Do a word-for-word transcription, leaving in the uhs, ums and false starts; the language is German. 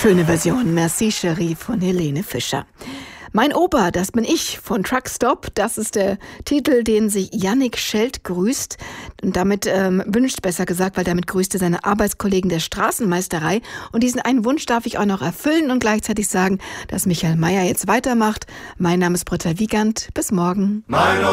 Schöne Version, Merci Chérie von Helene Fischer. Mein Opa, das bin ich von Truckstop. Das ist der Titel, den sich Jannik Schelt grüßt. Und damit ähm, wünscht, besser gesagt, weil damit grüßt er seine Arbeitskollegen der Straßenmeisterei. Und diesen einen Wunsch darf ich auch noch erfüllen und gleichzeitig sagen, dass Michael Mayer jetzt weitermacht. Mein Name ist Britta Wiegand. Bis morgen. Mein